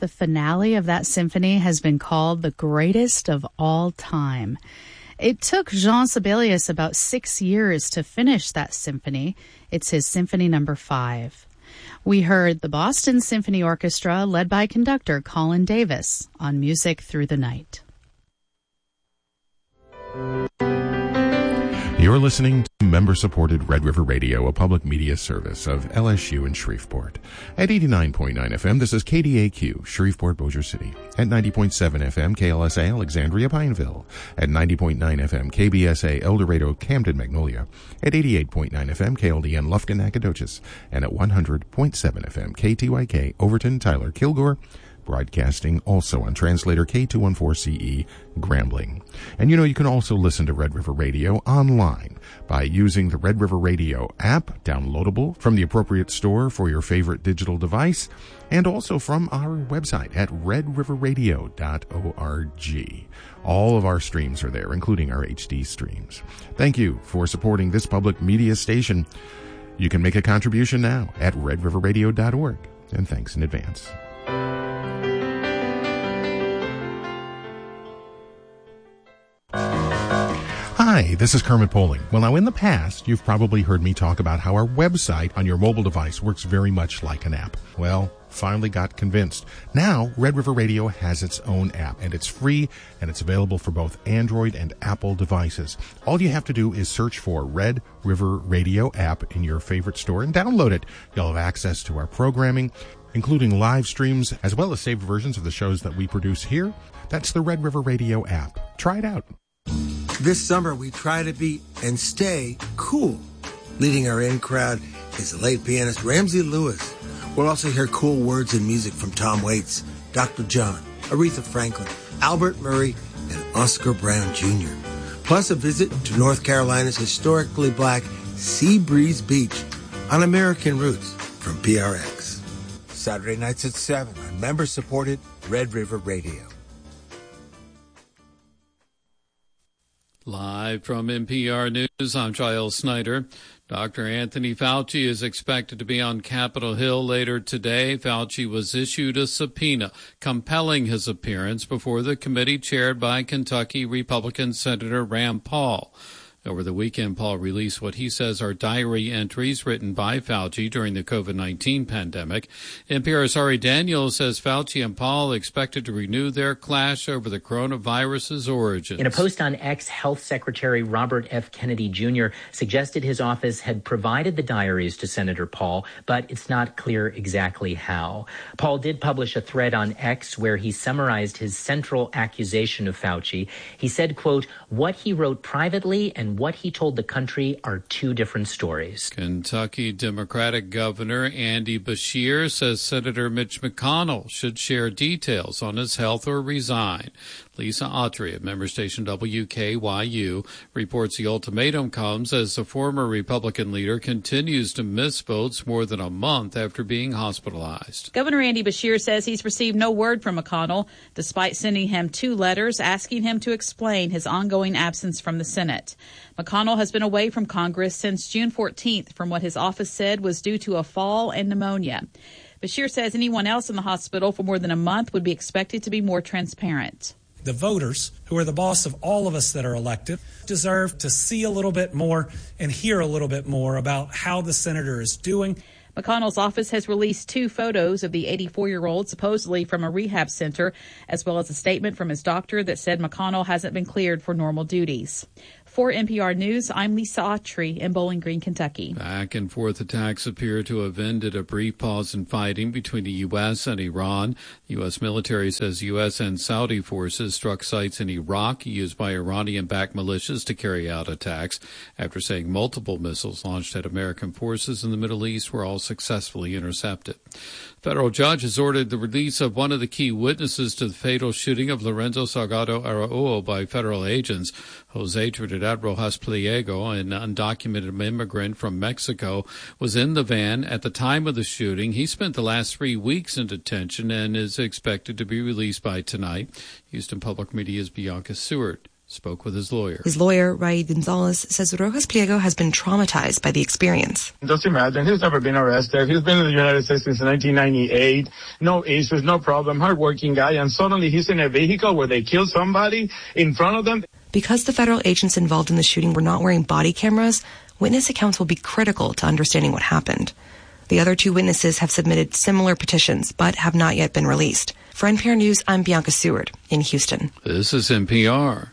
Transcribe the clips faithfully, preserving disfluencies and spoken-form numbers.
The finale of that symphony has been called the greatest of all time. It took Jean Sibelius about six years to finish that symphony. It's his Symphony Number Five. We heard the Boston Symphony Orchestra, led by conductor Colin Davis, on Music Through the Night. You're listening to member-supported Red River Radio, a public media service of L S U in Shreveport. At eighty-nine point nine F M, this is K D A Q, Shreveport, Bossier City. At ninety point seven F M, K L S A, Alexandria, Pineville. At ninety point nine F M, K B S A, El Dorado, Camden, Magnolia. At eighty-eight point nine F M, K L D N, Lufkin, Nacogdoches. And at one hundred point seven F M, K T Y K, Overton, Tyler, Kilgore, broadcasting also on translator K two fourteen C E, Grambling. And you know, you can also listen to Red River Radio online by using the Red River Radio app, downloadable from the appropriate store for your favorite digital device, and also from our website at red river radio dot org. All of our streams are there, including our H D streams. Thank you for supporting this public media station. You can make a contribution now at red river radio dot org, and thanks in advance. Hi, this is Kermit Poling. Well, now in the past, you've probably heard me talk about how our website on your mobile device works very much like an app. Well, finally got convinced. Now, Red River Radio has its own app, and it's free, and it's available for both Android and Apple devices. All you have to do is search for Red River Radio app in your favorite store and download it. You'll have access to our programming, including live streams, as well as saved versions of the shows that we produce here. That's the Red River Radio app. Try it out. This summer, we try to be and stay cool. Leading our in crowd is the late pianist Ramsey Lewis. We'll also hear cool words and music from Tom Waits, Doctor John, Aretha Franklin, Albert Murray, and Oscar Brown Junior Plus a visit to North Carolina's historically black Sea Breeze Beach on American Roots from P R X. Saturday nights at seven on member-supported Red River Radio. Live from N P R News, I'm Giles Snyder. Doctor Anthony Fauci is expected to be on Capitol Hill later today. Fauci was issued a subpoena compelling his appearance before the committee chaired by Kentucky Republican Senator Rand Paul. Over the weekend, Paul released what he says are diary entries written by Fauci during the covid nineteen pandemic. N P R's Ari Daniels says Fauci and Paul expected to renew their clash over the coronavirus's origins. In a post on X, Health Secretary Robert F. Kennedy Junior suggested his office had provided the diaries to Senator Paul, but it's not clear exactly how. Paul did publish a thread on X where he summarized his central accusation of Fauci. He said, quote, "What he wrote privately and what he told the country are two different stories." Kentucky Democratic Governor Andy Beshear says Senator Mitch McConnell should share details on his health or resign. Lisa Autry of member station W K Y U reports the ultimatum comes as the former Republican leader continues to miss votes more than a month after being hospitalized. Governor Andy Beshear says he's received no word from McConnell, despite sending him two letters asking him to explain his ongoing absence from the Senate. McConnell has been away from Congress since June fourteenth from what his office said was due to a fall and pneumonia. Beshear says anyone else in the hospital for more than a month would be expected to be more transparent. The voters, who are the boss of all of us that are elected, deserve to see a little bit more and hear a little bit more about how the senator is doing. McConnell's office has released two photos of the eighty-four-year-old supposedly from a rehab center, as well as a statement from his doctor that said McConnell hasn't been cleared for normal duties. For N P R News, I'm Lisa Autry in Bowling Green, Kentucky. Back and forth attacks appear to have ended a brief pause in fighting between the U S and Iran. The U S military says U S and Saudi forces struck sites in Iraq used by Iranian-backed militias to carry out attacks, after saying multiple missiles launched at American forces in the Middle East were all successfully intercepted. Federal judge has ordered the release of one of the key witnesses to the fatal shooting of Lorenzo Salgado Araujo by federal agents. Jose Trinidad Rojas Pliego, an undocumented immigrant from Mexico, was in the van at the time of the shooting. He spent the last three weeks in detention and is expected to be released by tonight. Houston Public Media's Bianca Seward spoke with his lawyer. His lawyer, Ray Gonzalez, says Rojas Pliego has been traumatized by the experience. Just imagine, he's never been arrested. He's been in the United States since nineteen ninety-eight. No issues, no problem, hardworking guy, and suddenly he's in a vehicle where they kill somebody in front of them. Because the federal agents involved in the shooting were not wearing body cameras, witness accounts will be critical to understanding what happened. The other two witnesses have submitted similar petitions, but have not yet been released. For N P R News, I'm Bianca Seward in Houston. This is N P R.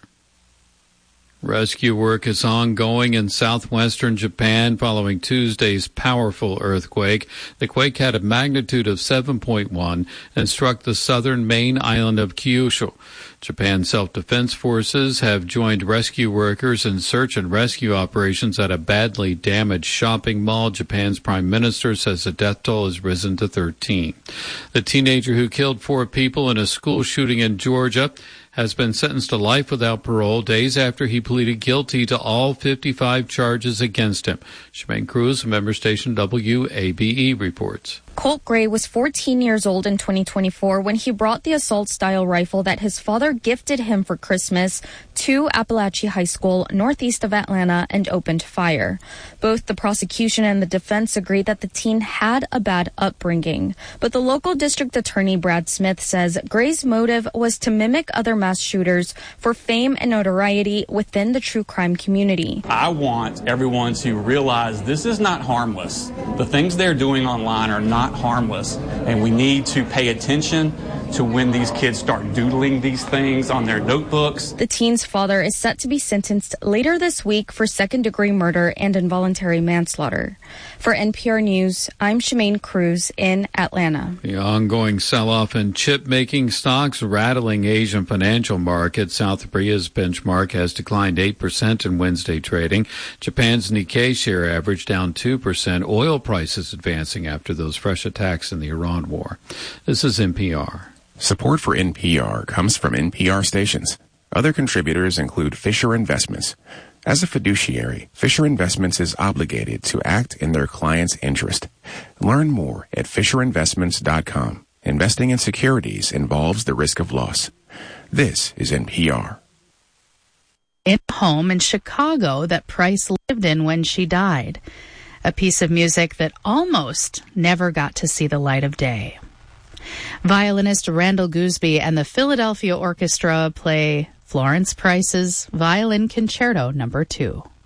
Rescue work is ongoing in southwestern Japan following Tuesday's powerful earthquake. The quake had a magnitude of seven point one and struck the southern main island of Kyushu. Japan's self-defense forces have joined rescue workers in search and rescue operations at a badly damaged shopping mall. Japan's prime minister says the death toll has risen to thirteen. The teenager who killed four people in a school shooting in Georgia has been sentenced to life without parole days after he pleaded guilty to all fifty-five charges against him. Shemaine Cruz, member station W A B E, reports. Colt Gray was fourteen years old in twenty twenty-four when he brought the assault-style rifle that his father gifted him for Christmas to Appalachia High School, northeast of Atlanta, and opened fire. Both the prosecution and the defense agreed that the teen had a bad upbringing. But the local district attorney, Brad Smith, says Gray's motive was to mimic other mass shooters for fame and notoriety within the true crime community. I want everyone to realize this is not harmless. The things they're doing online are not harmless, and we need to pay attention to when these kids start doodling these things on their notebooks. The teen's father is set to be sentenced later this week for second-degree murder and involuntary manslaughter. For N P R News, I'm Shemaine Cruz in Atlanta. The ongoing sell-off in chip-making stocks rattling Asian financial markets. South Korea's benchmark has declined eight percent in Wednesday trading. Japan's Nikkei share averaged down two percent. Oil prices advancing after those fresh attacks in the Iran war. This is N P R. Support for N P R comes from N P R stations. Other contributors include Fisher Investments. As a fiduciary, Fisher Investments is obligated to act in their client's interest. Learn more at fisher investments dot com. Investing in securities involves the risk of loss. This is N P R. In a home in Chicago that Price lived in when she died. A piece of music that almost never got to see the light of day. Violinist Randall Gooseby and the Philadelphia Orchestra play Florence Price's Violin Concerto Number Two.